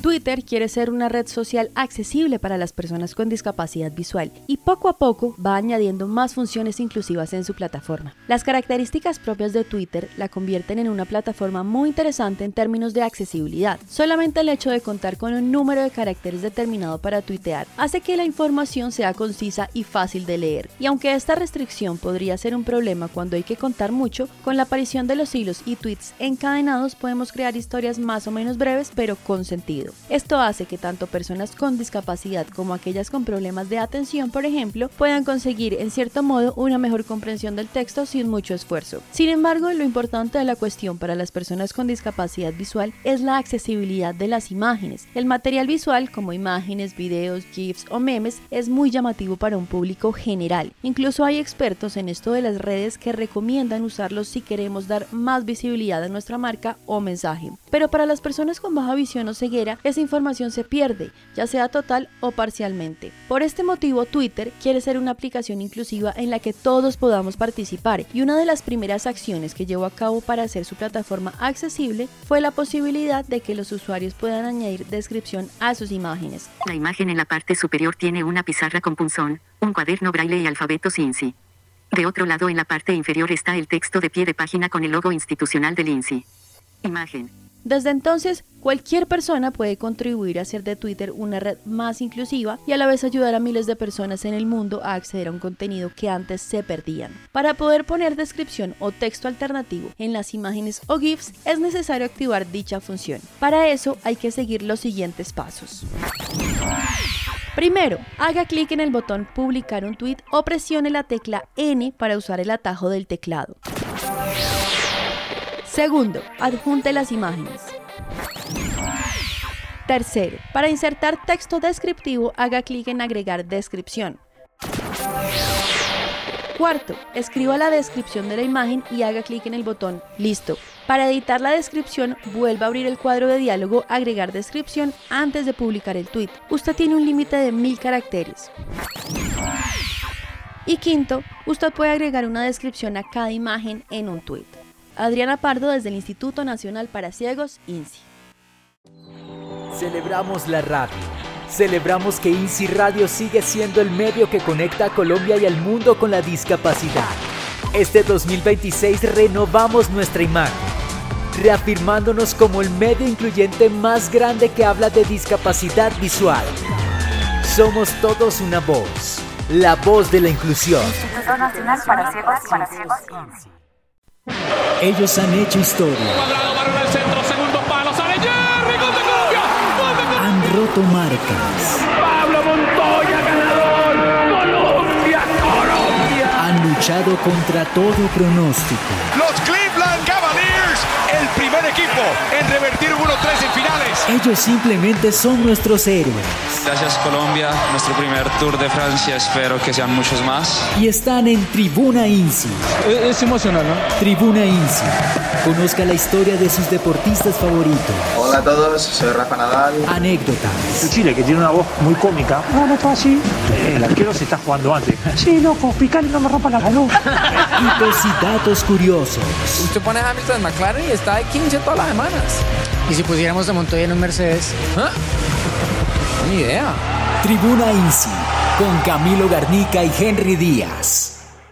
Twitter quiere ser una red social accesible para las personas con discapacidad visual y poco a poco va añadiendo más funciones inclusivas en su plataforma. Las características propias de Twitter la convierten en una plataforma muy interesante en términos de accesibilidad. Solamente el hecho de contar con un número de caracteres determinado para tuitear hace que la información sea concisa y fácil de leer. Y aunque esta restricción podría ser un problema cuando hay que contar mucho, con la aparición de los hilos y tweets encadenados podemos crear historias más o menos breves pero con sentido. Esto hace que tanto personas con discapacidad como aquellas con problemas de atención, por ejemplo, puedan conseguir en cierto modo una mejor comprensión del texto sin mucho esfuerzo. Sin embargo, lo importante de la cuestión para las personas con discapacidad visual es la accesibilidad de las imágenes. El material visual, como imágenes, videos, GIFs o memes, es muy llamativo para un público general. Incluso hay expertos en esto de las redes que recomiendan usarlos si queremos dar más visibilidad a nuestra marca o mensaje. Pero para las personas con baja visión o ceguera, esa información se pierde, ya sea total o parcialmente. Por este motivo, Twitter quiere ser una aplicación inclusiva en la que todos podamos participar, y una de las primeras acciones que llevó a cabo para hacer su plataforma accesible fue la posibilidad de que los usuarios puedan añadir descripción a sus imágenes. La imagen en la parte superior tiene una pizarra con punzón, un cuaderno braille y alfabetos INSI. De otro lado, en la parte inferior está el texto de pie de página con el logo institucional del INSI. Imagen. Desde entonces, cualquier persona puede contribuir a hacer de Twitter una red más inclusiva y a la vez ayudar a miles de personas en el mundo a acceder a un contenido que antes se perdían. Para poder poner descripción o texto alternativo en las imágenes o GIFs, es necesario activar dicha función. Para eso hay que seguir los siguientes pasos. Primero, haga clic en el botón Publicar un tweet o presione la tecla N para usar el atajo del teclado. Segundo, adjunte las imágenes. Tercero, para insertar texto descriptivo, haga clic en Agregar descripción. Cuarto, escriba la descripción de la imagen y haga clic en el botón Listo. Para editar la descripción, vuelva a abrir el cuadro de diálogo Agregar descripción antes de publicar el tweet. Usted tiene un límite de 1000 caracteres. Y quinto, usted puede agregar una descripción a cada imagen en un tweet. Adriana Pardo, desde el Instituto Nacional para Ciegos, INSI. Celebramos la radio. Celebramos que INSI Radio sigue siendo el medio que conecta a Colombia y al mundo con la discapacidad. Este 2026 renovamos nuestra imagen, reafirmándonos como el medio incluyente más grande que habla de discapacidad visual. Somos todos una voz, la voz de la inclusión. Instituto Nacional para Ciegos, INSI. Ellos han hecho historia. Cuadrado, barra del centro, segundo palo, sale Jerry, gol de Colombia, gol de Colombia. Han roto marcas. Pablo Montoya, ganador. Colombia, Colombia. Han luchado contra todo pronóstico. Los Cleveland Cavaliers, el primer equipo en revertir 1-3 en finales. Ellos simplemente son nuestros héroes. Gracias Colombia, nuestro primer Tour de Francia, espero que sean muchos más. Y están en Tribuna INSI. Es emocional, ¿no? Tribuna INSI. Conozca la historia de sus deportistas favoritos. Hola a todos, soy Rafa Nadal. Anécdotas. Chile, que tiene una voz muy cómica. No está así. El arquero se está jugando antes. Sí, loco, picar y no me rompa la salud. Hitos y datos curiosos. Usted pone a Hamilton en McLaren y está de 15 todas las semanas. ¿Y si pusiéramos a Montoya en un Mercedes? ¿Ah? Ni idea. Tribuna INSI, con Camilo Garnica y Henry Díaz.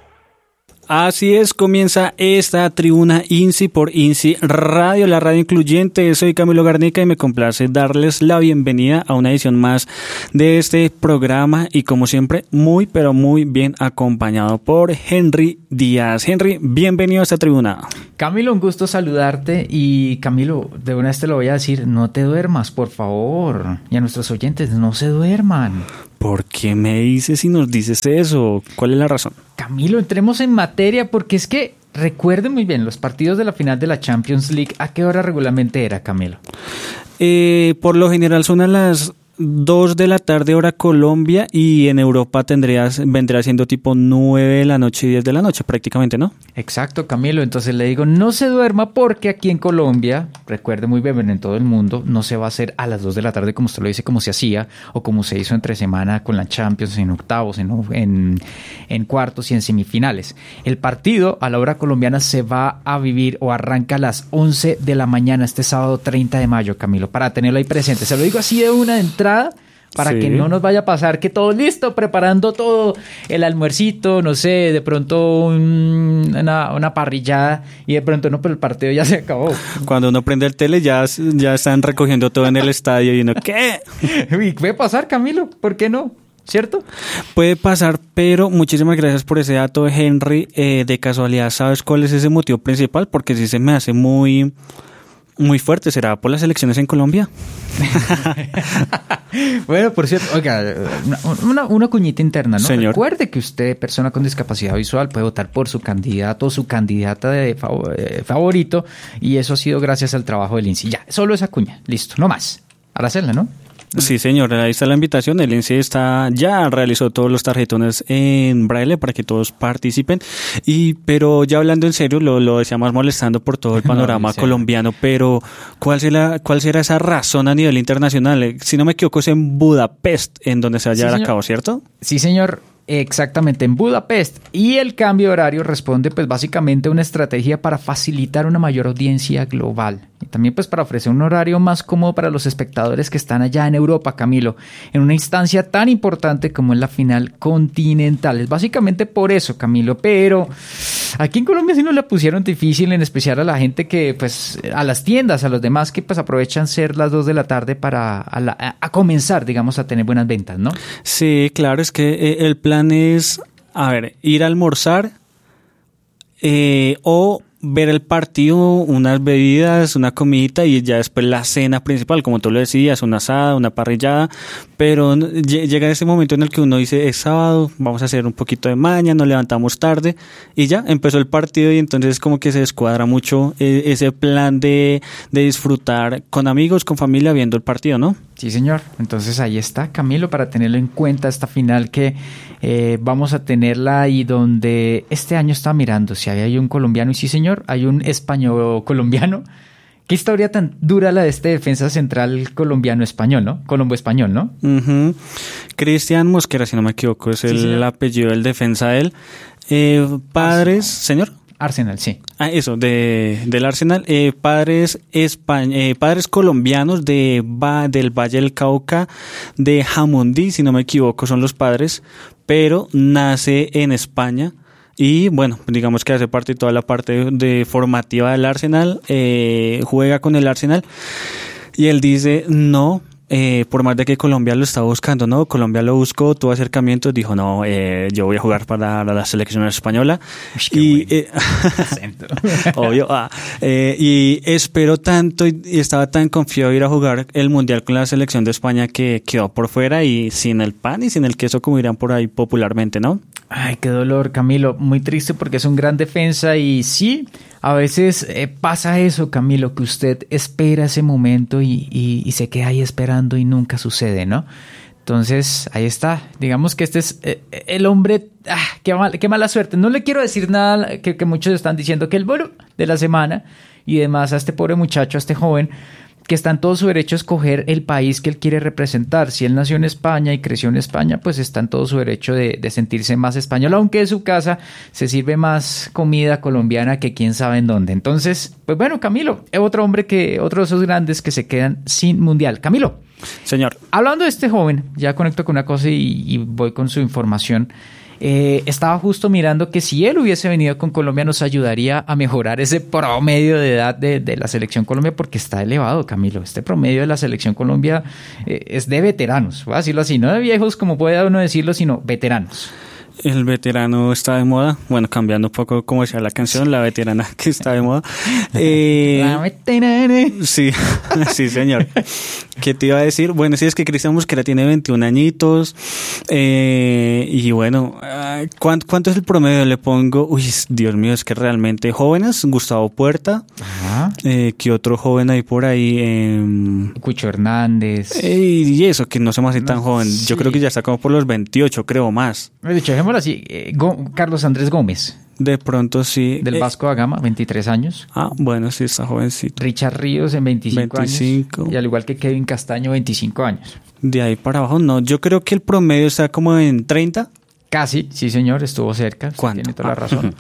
Así es, comienza esta Tribuna INSI por INSI Radio, la radio incluyente. Soy Camilo Garnica y me complace darles la bienvenida a una edición más de este programa y como siempre, muy pero muy bien acompañado por Henry Díaz. Henry, bienvenido a esta tribuna. Camilo, un gusto saludarte y Camilo, de una vez te lo voy a decir, no te duermas, por favor. Y a nuestros oyentes, no se duerman. ¿Por qué me dices y nos dices eso? ¿Cuál es la razón? Camilo, entremos en materia porque es que recuerden muy bien, los partidos de la final de la Champions League, ¿a qué hora regularmente era, Camilo? Por lo general son a las 2 de la tarde hora Colombia, y en Europa vendría siendo tipo 9 de la noche y 10 de la noche prácticamente, ¿no? Exacto, Camilo. Entonces le digo, no se duerma, porque aquí en Colombia, recuerde muy bien, en todo el mundo, no se va a hacer a las 2 de la tarde como usted lo dice, como se hacía o como se hizo entre semana con la Champions, en octavos, en cuartos y en semifinales. El partido a la hora colombiana se va a vivir o arranca a las 11 de la mañana este sábado 30 de mayo, Camilo, para tenerlo ahí presente. Se lo digo así de una entrada, para que no nos vaya a pasar que todo listo, preparando todo, el almuercito, no sé, de pronto una parrillada, y de pronto no, pero el partido ya se acabó. Cuando uno prende el tele ya están recogiendo todo en el estadio y uno, ¿qué? Y puede pasar, Camilo, ¿por qué no? ¿Cierto? Puede pasar, pero muchísimas gracias por ese dato, Henry. De casualidad, ¿sabes cuál es ese motivo principal? Porque sí se me hace muy fuerte. ¿Será por las elecciones en Colombia? Bueno, por cierto, oiga, una cuñita interna, ¿no? Señor. Recuerde que usted, persona con discapacidad visual, puede votar por su candidato o su candidata de favorito, y eso ha sido gracias al trabajo del INSI. Ya, solo esa cuña, listo, no más. Aracelia, ¿no? Sí, señor, ahí está la invitación. El INSI ya realizó todos los tarjetones en braille para que todos participen. Pero ya hablando en serio, lo decíamos molestando por todo el panorama colombiano, pero ¿cuál será esa razón a nivel internacional? Si no me equivoco, es en Budapest en donde se va a llevar a cabo, ¿cierto? Sí, señor. Exactamente, en Budapest. Y el cambio de horario responde pues básicamente a una estrategia para facilitar una mayor audiencia global, y también pues para ofrecer un horario más cómodo para los espectadores que están allá en Europa, Camilo, en una instancia tan importante como es la final continental. Es básicamente por eso, Camilo, pero aquí en Colombia sí nos la pusieron difícil, en especial a la gente que pues, a las tiendas, a los demás que pues aprovechan ser las 2 de la tarde para a comenzar, digamos, a tener buenas ventas, ¿no? Sí, claro, es que el plan es, ir a almorzar o ver el partido, unas bebidas, una comidita, y ya después la cena principal, como tú lo decías, una asada, una parrillada. Pero llega ese momento en el que uno dice, es sábado, vamos a hacer un poquito de maña, nos levantamos tarde y ya empezó el partido, y entonces como que se descuadra mucho ese plan de disfrutar con amigos, con familia, viendo el partido, ¿no? Sí, señor. Entonces ahí está, Camilo, para tenerlo en cuenta, esta final que vamos a tenerla, y donde este año está mirando si hay un colombiano, y sí, señor, hay un español colombiano. Qué historia tan dura la de este defensa central colombiano-español, ¿no? Colombo-español, ¿no? Uh-huh. Cristian Mosquera, si no me equivoco, es el apellido del defensa de él. Padres, señor. Arsenal, sí. Eso, del Arsenal. Padres colombianos del Valle del Cauca, de Jamundí, si no me equivoco, son los padres, pero nace en España. Y bueno, digamos que hace parte de toda la parte de formativa del Arsenal, juega con el Arsenal, y él dice, no, por más de que Colombia lo estaba buscando, ¿no? Colombia lo buscó, tuvo acercamientos, dijo, no, yo voy a jugar para la selección española. Y obvio, y esperó tanto y estaba tan confiado de ir a jugar el Mundial con la selección de España que quedó por fuera, y sin el pan y sin el queso, como dirán por ahí popularmente, ¿no? Ay, qué dolor, Camilo. Muy triste, porque es un gran defensa, y sí, a veces pasa eso, Camilo, que usted espera ese momento y se queda ahí esperando y nunca sucede, ¿no? Entonces, ahí está. Digamos que este es el hombre... qué mala suerte. No le quiero decir nada que muchos están diciendo que el bolo de la semana y demás a este pobre muchacho, a este joven, que está en todo su derecho a escoger el país que él quiere representar. Si él nació en España y creció en España, pues está en todo su derecho de sentirse más español, aunque en su casa se sirve más comida colombiana que quién sabe en dónde. Entonces, pues bueno, Camilo, otro de esos grandes que se quedan sin mundial. Camilo. Señor. Hablando de este joven, ya conecto con una cosa y voy con su información. Estaba justo mirando que si él hubiese venido con Colombia nos ayudaría a mejorar ese promedio de edad de la selección Colombia, porque está elevado, Camilo. Este promedio de la selección Colombia es de veteranos, voy a decirlo así, no de viejos como puede uno decirlo, sino veteranos. El veterano está de moda. Bueno, cambiando un poco como decía la canción, la veterana que está de moda. La veterana. Sí, sí, señor. ¿Qué te iba a decir? Bueno, sí, es que Cristian Mosquera tiene 21 añitos. Y bueno, ¿cuánto es el promedio? Le pongo, uy, Dios mío, es que realmente jóvenes. Gustavo Puerta. Ajá. ¿Qué otro joven hay por ahí? Cucho Hernández. Y eso, que no se me hace tan joven. Sí. Yo creo que ya está como por los 28, creo más. De hecho, dejémoslo así. Carlos Andrés Gómez. De pronto sí. Del Vasco da Gama, 23 años. Bueno, sí, está jovencito. Richard Ríos en 25 años. Y al igual que Kevin Castaño, 25 años. De ahí para abajo, no. Yo creo que el promedio está como en 30. Casi, sí señor, estuvo cerca. ¿Cuánto? Tiene toda la razón.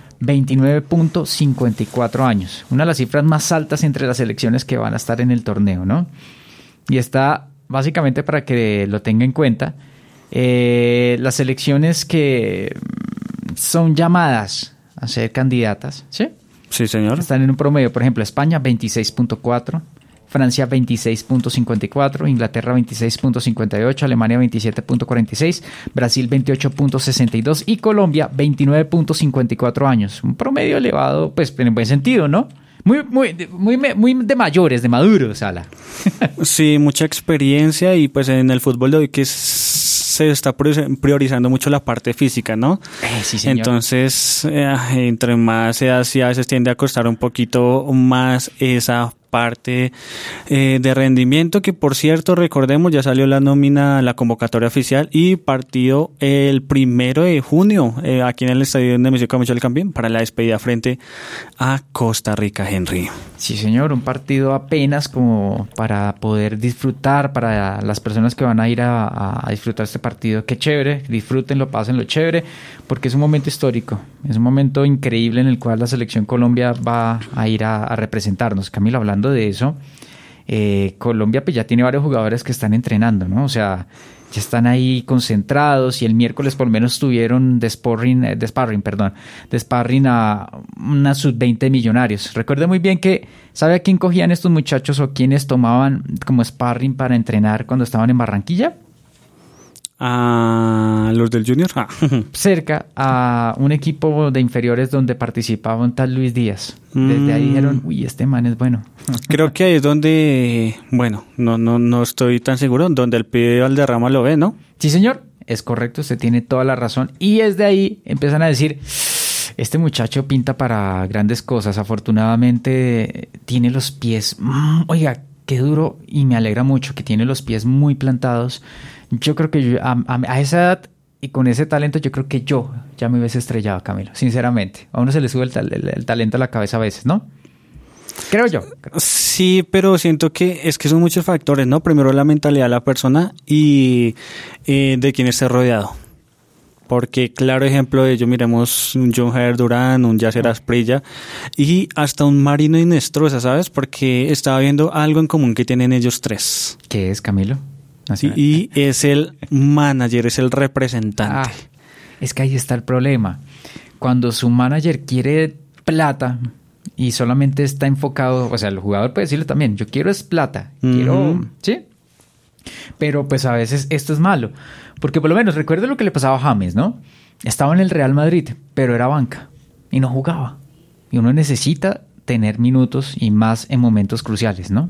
29.54 años. Una de las cifras más altas entre las selecciones que van a estar en el torneo, ¿no? Y está básicamente para que lo tenga en cuenta. Las selecciones que son llamadas a ser candidatas, ¿sí? Sí, señor. Están en un promedio, por ejemplo, España 26.4, Francia 26.54, Inglaterra 26.58, Alemania 27.46, Brasil 28.62 y Colombia 29.54 años. Un promedio elevado, pues en buen sentido, ¿no? Muy de mayores, de maduros, Ala. Sí, mucha experiencia y pues en el fútbol de hoy que se está priorizando mucho la parte física, ¿no? Sí, señor. Entonces, entre más edad, sí a veces tiende a costar un poquito más esa parte de rendimiento, que por cierto, recordemos, ya salió la nómina, la convocatoria oficial y partido el 1 de junio aquí en el Estadio Nemesio Camacho del Campín para la despedida frente a Costa Rica, Henry. Sí, señor, un partido apenas como para poder disfrutar, para las personas que van a ir a disfrutar este partido. Qué chévere, disfrútenlo, pásenlo chévere, porque es un momento histórico, es un momento increíble en el cual la selección Colombia va a ir a representarnos. Camilo, hablando de eso, Colombia pues ya tiene varios jugadores que están entrenando, ¿no? O sea, ya están ahí concentrados y el miércoles por lo menos tuvieron de sparring a una sub-20 Millonarios. Recuerde muy bien que, ¿sabe a quién cogían estos muchachos o quiénes tomaban como sparring para entrenar cuando estaban en Barranquilla? A los del Junior. Cerca a un equipo de inferiores donde participaba un tal Luis Díaz. Desde ahí dijeron, uy, este man es bueno. Creo que ahí es donde, bueno, no estoy tan seguro, donde el pibe Valderrama lo ve, ¿no? Sí, señor, es correcto, usted tiene toda la razón. Y desde ahí empiezan a decir, este muchacho pinta para grandes cosas. Afortunadamente tiene los pies, oiga, qué duro, y me alegra mucho que tiene los pies muy plantados. Yo creo que a esa edad y con ese talento, yo creo que yo ya me hubiese estrellado, Camilo, sinceramente. A uno se le sube el talento a la cabeza a veces, ¿no? Creo yo. Sí, pero siento que son muchos factores, ¿no? Primero la mentalidad de la persona y de quien esté rodeado. Porque claro ejemplo de ello, miremos un John Jair Durán, un Yasser Asprilla y hasta un Marino Inestrosa, ¿sabes? Porque estaba viendo algo en común que tienen ellos tres. ¿Qué es, Camilo? Y es el manager, es el representante. Es que ahí está el problema. Cuando su manager quiere plata y solamente está enfocado, o sea, el jugador puede decirle también, yo quiero es plata, quiero, ¿sí? Pero pues a veces esto es malo, porque por lo menos recuerda lo que le pasaba a James, ¿no? Estaba en el Real Madrid, pero era banca y no jugaba. Y uno necesita tener minutos y más en momentos cruciales, ¿no?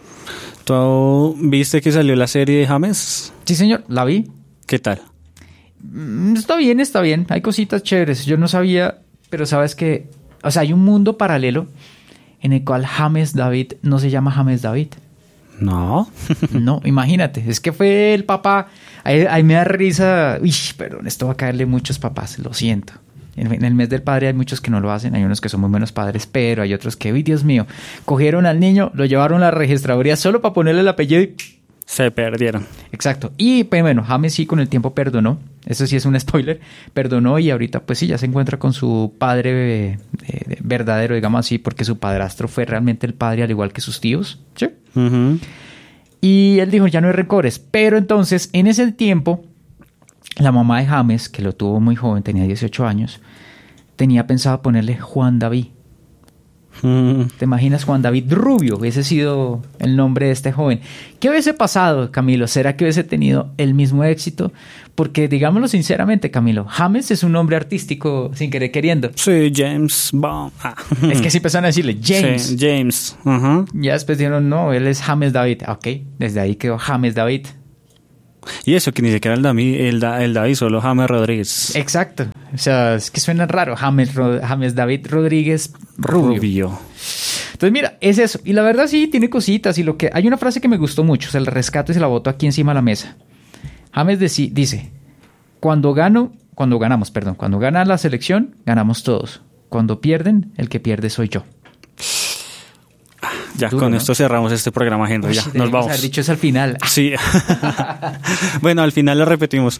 ¿Tú viste que salió la serie de James? Sí, señor, la vi. ¿Qué tal? Está bien. Hay cositas chéveres. Yo no sabía, pero sabes que, o sea, hay un mundo paralelo en el cual James David no se llama James David. No. No, imagínate. Es que fue el papá. Ahí me da risa. Uy, perdón, esto va a caerle muchos papás. Lo siento. En el mes del padre hay muchos que no lo hacen, hay unos que son muy buenos padres, pero hay otros que, uy, Dios mío, cogieron al niño, lo llevaron a la registraduría solo para ponerle el apellido y se perdieron. Exacto. Y pues, bueno, James sí con el tiempo perdonó, eso sí es un spoiler, perdonó y ahorita pues sí, ya se encuentra con su padre verdadero, digamos así, porque su padrastro fue realmente el padre al igual que sus tíos, ¿sí? Uh-huh. Y él dijo, ya no hay rencores, pero entonces en ese tiempo la mamá de James, que lo tuvo muy joven, tenía 18 años, tenía pensado ponerle Juan David. ¿Te imaginas Juan David Rubio? Hubiese sido el nombre de este joven. ¿Qué hubiese pasado, Camilo? ¿Será que hubiese tenido el mismo éxito? Porque, digámoslo sinceramente, Camilo, James es un nombre artístico sin querer queriendo. Sí, James Bond. Es que sí empezaron a decirle James. Sí, James. Ya después dijeron, no, él es James David. Ok, desde ahí quedó James David. Y eso que ni siquiera el David, solo James Rodríguez. Exacto. O sea, es que suena raro. James David Rodríguez Rubio. Entonces, mira, es eso. Y la verdad sí, tiene cositas. Y hay una frase que me gustó mucho. Se la rescato y se la boto aquí encima de la mesa. James dice, cuando gana la selección, ganamos todos. Cuando pierden, el que pierde soy yo. Ya, duro, con ¿no? esto cerramos este programa, Henry. Ya, nos vamos. Haber dicho eso al final. Sí. Bueno, al final lo repetimos.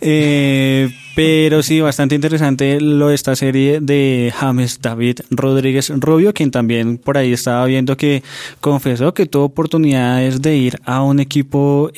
Pero sí, bastante interesante esta serie de James David Rodríguez Rubio, quien también por ahí estaba viendo que confesó que tuvo oportunidades de ir a un equipo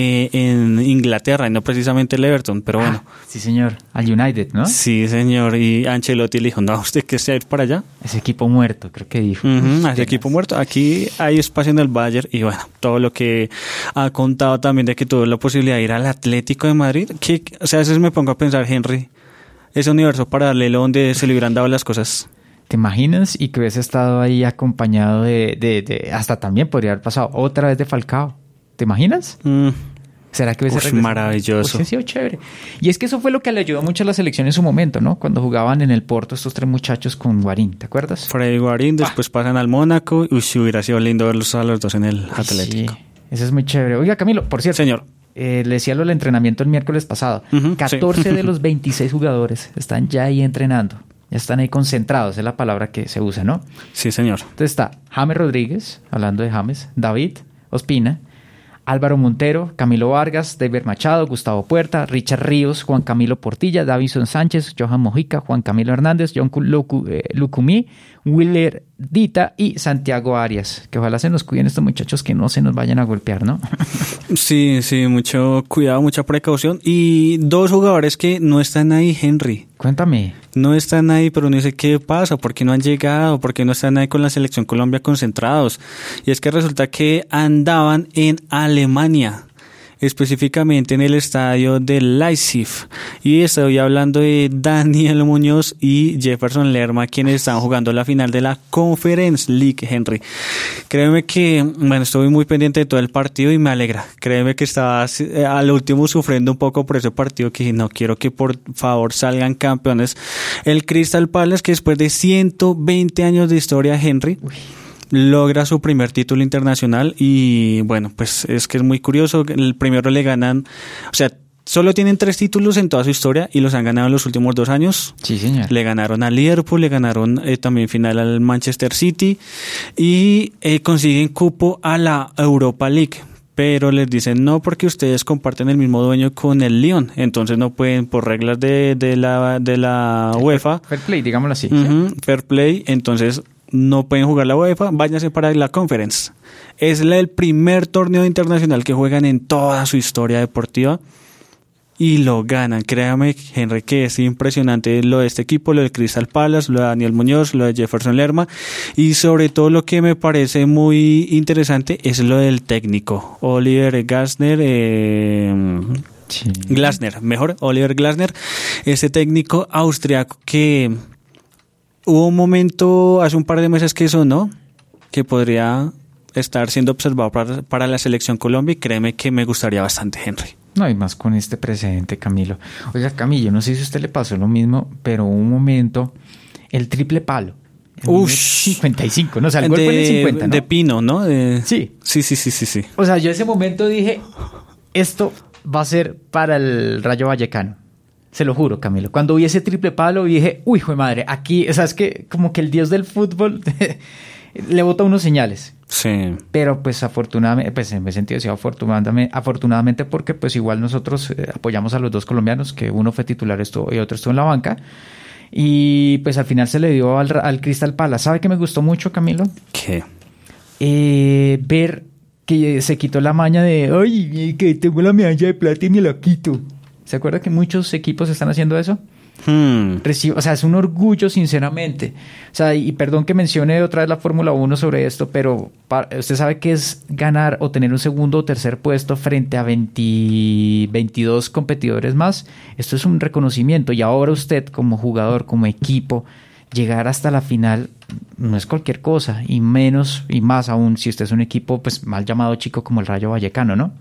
en Inglaterra y no precisamente el Everton, pero bueno. Sí, señor. Al United, ¿no? Sí, señor. Y Ancelotti le dijo, no, ¿usted qué se va a ir para allá? Ese equipo muerto, creo que dijo. Ese equipo muerto. Aquí hay espacio en el Bayern y bueno, todo lo que ha contado también de que tuvo la posibilidad de ir al Atlético de Madrid, que, o sea, a veces me pongo a pensar, Henry, ese universo paralelo donde se le hubieran dado las cosas. ¿Te imaginas? Y que hubiese estado ahí acompañado de hasta también podría haber pasado otra vez de Falcao. ¿Te imaginas? ¿Será que hubiese regresado? Maravilloso. Hubiese sido chévere. Y es que eso fue lo que le ayudó mucho a la selección en su momento, ¿no? Cuando jugaban en el Porto estos tres muchachos con Guarín, ¿te acuerdas? Freddy Guarín, después pasan al Mónaco. Uy, hubiera sido lindo verlos a los dos en el Atlético. Sí, eso es muy chévere. Oiga, Camilo, por cierto. Señor. Le decía lo del entrenamiento el miércoles pasado. 14 de los 26 jugadores están ya ahí entrenando. Ya están ahí concentrados, es la palabra que se usa, ¿no? Sí, señor. Entonces está James Rodríguez, hablando de James, David Ospina, Álvaro Montero, Camilo Vargas, David Machado, Gustavo Puerta, Richard Ríos, Juan Camilo Portilla, Davison Sánchez, Johan Mojica, Juan Camilo Hernández, John Lucumí, Willer Dita y Santiago Arias. Que ojalá se nos cuiden estos muchachos, que no se nos vayan a golpear, ¿no? Sí, mucho cuidado, mucha precaución. Y dos jugadores que no están ahí, Henry. Cuéntame. No están ahí, pero uno dice, ¿qué pasa? ¿Por qué no han llegado? ¿Por qué no están ahí con la Selección Colombia concentrados? Y es que resulta que andaban en Alemania, específicamente en el estadio de Leipzig. Y estoy hablando de Daniel Muñoz y Jefferson Lerma, quienes están jugando la final de la Conference League, Henry. Créeme que, bueno, estoy muy pendiente de todo el partido y me alegra. Créeme que estaba al último sufriendo un poco por ese partido, que no quiero que por favor salgan campeones. El Crystal Palace, que después de 120 años de historia, Henry, logra su primer título internacional y bueno, pues es que es muy curioso. El primero le ganan, o sea, solo tienen 3 títulos en toda su historia y los han ganado en los últimos 2 años. Sí, señor. Le ganaron al Liverpool, le ganaron también final al Manchester City y consiguen cupo a la Europa League. Pero les dicen no, porque ustedes comparten el mismo dueño con el Lyon, entonces no pueden, por reglas de la UEFA. Fair play, digámoslo así. Fair play, entonces no pueden jugar la UEFA, váyanse para la Conference. Es el primer torneo internacional que juegan en toda su historia deportiva y lo ganan. Créame, Henry, que es impresionante lo de este equipo, lo del Crystal Palace, lo de Daniel Muñoz, lo de Jefferson Lerma y sobre todo lo que me parece muy interesante es lo del técnico, Oliver Glasner, Oliver Glasner, ese técnico austriaco que hubo un momento hace un par de meses que sonó que podría estar siendo observado para la Selección Colombia y créeme que me gustaría bastante, Henry. No, y más con este precedente, Camilo. Oiga, Camilo, no sé si a usted le pasó lo mismo, pero un momento, el triple palo. 55, ¿no? O sea, el golpe en el 50, ¿no? De Pino, ¿no? Sí. Sí. O sea, yo ese momento dije, esto va a ser para el Rayo Vallecano. Se lo juro, Camilo. Cuando vi ese triple palo, dije, uy, hijo de madre, aquí, o sea, es que como que el dios del fútbol le bota unos señales. Sí. Pero pues afortunadamente, pues en ese sentido decía afortunadamente porque pues igual nosotros apoyamos a los dos colombianos, que uno fue titular y otro estuvo en la banca. Y pues al final se le dio al Crystal Palace. ¿Sabe qué me gustó mucho, Camilo? ¿Qué? Ver que se quitó la maña de, ay, que tengo la medalla de plata y me la quito. ¿Se acuerda que muchos equipos están haciendo eso? O sea, es un orgullo, sinceramente. O sea, y perdón que mencione otra vez la Fórmula 1 sobre esto, pero usted sabe que es ganar o tener un segundo o tercer puesto frente a 22 competidores más. Esto es un reconocimiento. Y ahora usted, como jugador, como equipo, llegar hasta la final no es cualquier cosa, y menos y más aún si usted es un equipo pues mal llamado chico como el Rayo Vallecano, ¿no?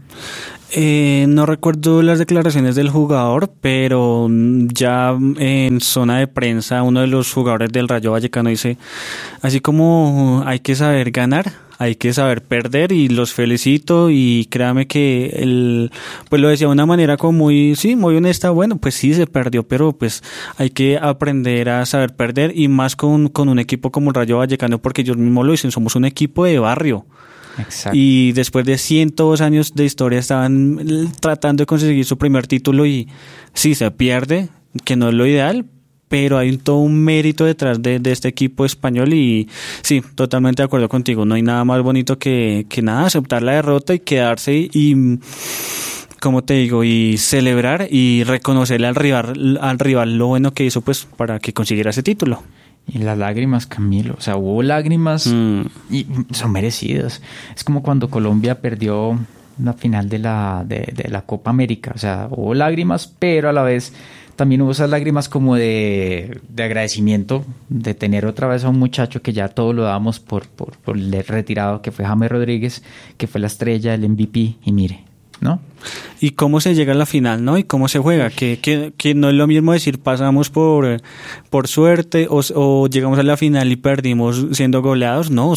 No recuerdo las declaraciones del jugador, pero ya en zona de prensa uno de los jugadores del Rayo Vallecano dice, así como hay que saber ganar, hay que saber perder, y los felicito, y créame que pues lo decía de una manera como muy honesta. Bueno, pues sí se perdió, pero pues hay que aprender a saber perder, y más con un equipo como el Rayo Vallecano, porque ellos mismos lo dicen, somos un equipo de barrio. Exacto. Y después de 102 años de historia estaban tratando de conseguir su primer título, y sí se pierde, que no es lo ideal, pero hay todo un mérito detrás de este equipo español, y sí, totalmente de acuerdo contigo. No hay nada más bonito que nada, aceptar la derrota y quedarse y, como te digo, y celebrar y reconocerle al rival lo bueno que hizo, pues, para que consiguiera ese título. Y las lágrimas, Camilo, o sea, hubo lágrimas y son merecidas. Es como cuando Colombia perdió la final de la Copa América, o sea, hubo lágrimas, pero a la vez también hubo esas lágrimas como de agradecimiento de tener otra vez a un muchacho que ya todo lo dábamos por el retirado, que fue James Rodríguez, que fue la estrella, el MVP, y mire, ¿no? Y cómo se llega a la final, ¿no? Y cómo se juega, que no es lo mismo decir pasamos por suerte o llegamos a la final y perdimos siendo goleados, no,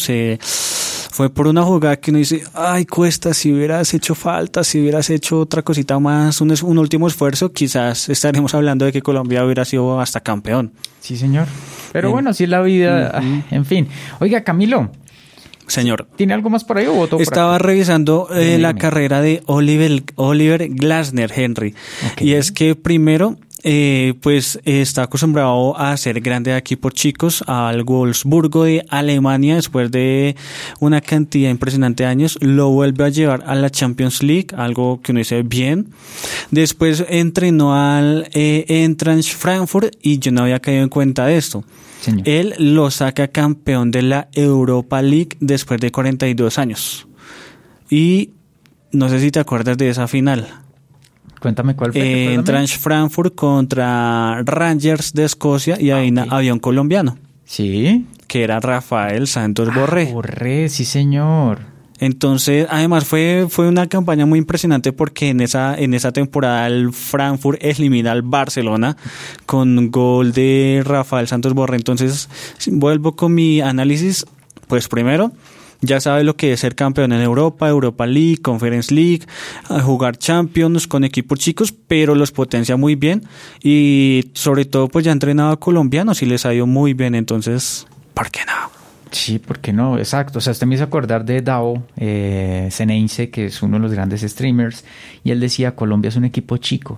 fue por una jugada que uno dice, ay, Cuesta, si hubieras hecho falta, si hubieras hecho otra cosita más, un último esfuerzo, quizás estaremos hablando de que Colombia hubiera sido hasta campeón. Sí, señor. Pero bueno, así es la vida, en fin. Oiga, Camilo. Señor. ¿Tiene algo más por ahí o votó? Estaba revisando la carrera de Oliver Glasner, Henry. Okay. Y es que primero, pues está acostumbrado a ser grande de equipos chicos, al Wolfsburgo de Alemania, después de una cantidad impresionante de años, lo vuelve a llevar a la Champions League, algo que uno dice bien. Después entrenó al Eintracht Frankfurt, y yo no había caído en cuenta de esto. Señor. Él lo saca campeón de la Europa League después de 42 años. Y no sé si te acuerdas de esa final. Cuéntame cuál fue. Eintracht Frankfurt contra Rangers de Escocia, y ahí había un colombiano. Sí. Que era Rafael Santos Borré. Borré, sí, señor. Entonces, además fue una campaña muy impresionante, porque en esa temporada el Frankfurt elimina al Barcelona con gol de Rafael Santos Borré. Entonces, vuelvo con mi análisis. Pues primero, ya sabe lo que es ser campeón en Europa League, Conference League, jugar Champions con equipos chicos, pero los potencia muy bien, y sobre todo pues ya ha entrenado a colombianos y les ha ido muy bien. Entonces, ¿por qué no? Sí, ¿por qué no? Exacto. O sea, usted me hizo acordar de Dao Ceneice, que es uno de los grandes streamers, y él decía, Colombia es un equipo chico.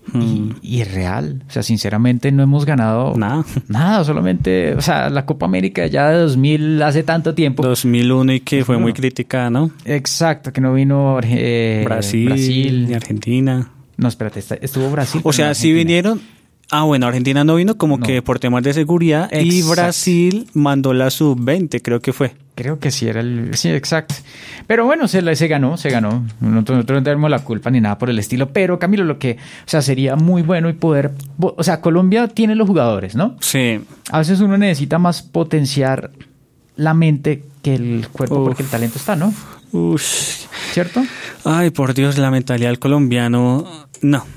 Y es real. O sea, sinceramente no hemos ganado nada, solamente, o sea, la Copa América ya de 2000, hace tanto tiempo. 2001, y que fue muy criticada, ¿no? Exacto, que no vino Brasil y Argentina. No, espérate, estuvo Brasil. O sea, sí vinieron. Bueno, Argentina no vino que por temas de seguridad. Exacto. Y Brasil mandó la sub-20, creo que fue. Creo que sí, sí, exacto. Pero bueno, se ganó. Nosotros no tenemos la culpa ni nada por el estilo. Pero, Camilo, o sea, sería muy bueno y poder... O sea, Colombia tiene los jugadores, ¿no? Sí. A veces uno necesita más potenciar la mente que el cuerpo, porque el talento está, ¿no? ¿Cierto? Ay, por Dios, la mentalidad del colombiano...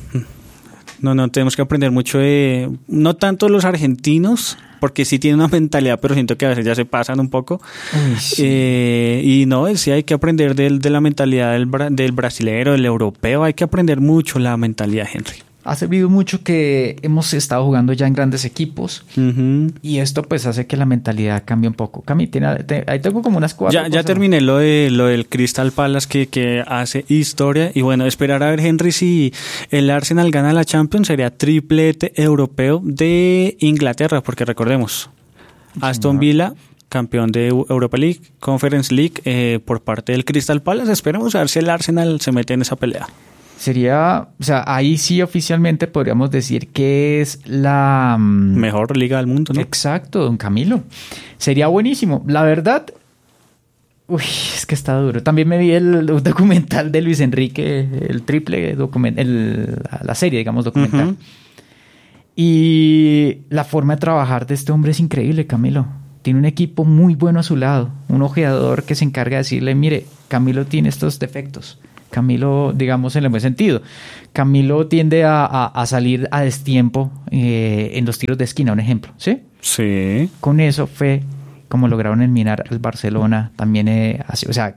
No, tenemos que aprender mucho no tanto los argentinos, porque sí tienen una mentalidad, pero siento que a veces ya se pasan un poco. Sí. Y no, sí hay que aprender de la mentalidad del brasilero, del europeo. Hay que aprender mucho la mentalidad, Henry. Ha servido mucho que hemos estado jugando ya en grandes equipos, y esto pues hace que la mentalidad cambie un poco. Cami, ahí tengo como unas 4 Ya terminé lo del Crystal Palace que hace historia, y bueno, esperar a ver, Henry, si el Arsenal gana la Champions, sería triplete europeo de Inglaterra, porque recordemos, Aston Villa, campeón de Europa League, Conference League, por parte del Crystal Palace. Esperemos a ver si el Arsenal se mete en esa pelea. Sería, o sea, ahí sí oficialmente podríamos decir que es la mejor liga del mundo, ¿no? Exacto, don Camilo. Sería buenísimo. La verdad, uy, es que está duro. También me vi el documental de Luis Enrique, el triple documental, la serie, digamos, documental. Uh-huh. Y la forma de trabajar de este hombre es increíble, Camilo. Tiene un equipo muy bueno a su lado, un ojeador que se encarga de decirle, mire, Camilo tiene estos defectos. Camilo, digamos, en el buen sentido. Camilo tiende a salir a destiempo en los tiros de esquina, un ejemplo, ¿sí? Sí. Con eso fue como lograron eliminar al Barcelona. También, o sea,